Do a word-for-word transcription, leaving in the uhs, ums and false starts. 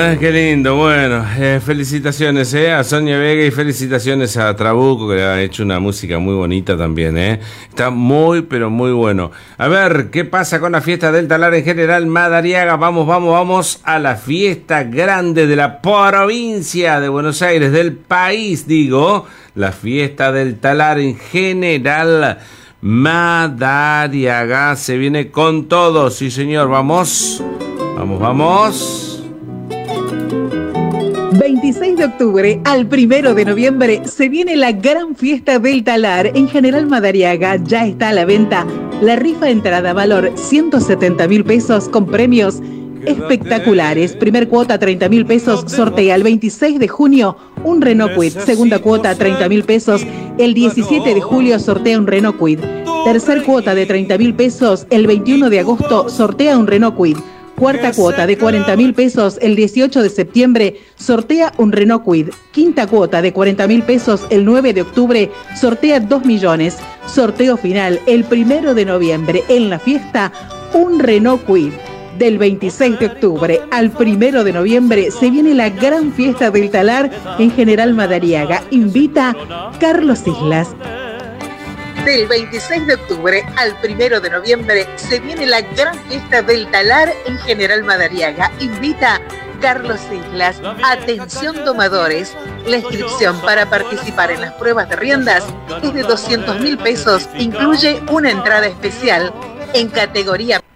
Ah, qué lindo, bueno, eh, felicitaciones eh, a Sonia Vega y felicitaciones a Trabuco, que ha hecho una música muy bonita también, eh. Está muy, pero muy bueno. A ver, ¿qué pasa con la fiesta del Talar en General Madariaga? Vamos, vamos, vamos a la fiesta grande de la provincia de Buenos Aires, del país, digo. La fiesta del Talar en General Madariaga se viene con todo, sí señor, vamos, vamos, vamos. veintiséis de octubre al primero de noviembre se viene la gran fiesta del Talar en General Madariaga. Ya está a la venta la rifa de entrada, valor ciento setenta mil pesos con premios espectaculares. Primer cuota treinta mil pesos, sortea el veintiséis de junio un Renault Kwid. Segunda cuota treinta mil pesos, el diecisiete de julio sortea un Renault Kwid. Tercer cuota de treinta mil pesos, el veintiuno de agosto sortea un Renault Kwid. Cuarta cuota de cuarenta mil pesos, el dieciocho de septiembre, sortea un Renault Kwid. Quinta cuota de cuarenta mil pesos, el nueve de octubre, sortea dos millones. Sorteo final, el primero de noviembre, en la fiesta, un Renault Kwid. Del veintiséis de octubre al primero de noviembre se viene la gran fiesta del Talar en General Madariaga. Invita Carlos Islas. Del veintiséis de octubre al primero de noviembre se viene la gran fiesta del Talar en General Madariaga. Invita Carlos Islas. Atención tomadores, la inscripción para participar en las pruebas de riendas es de doscientos mil pesos. Incluye una entrada especial en categoría